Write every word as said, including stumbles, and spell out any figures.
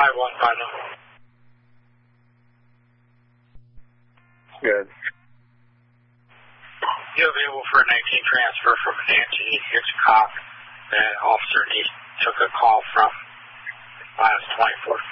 five one final. Good. You available for a nineteen transfer from Nancy Hitchcock. The officer he took a call from last twenty-four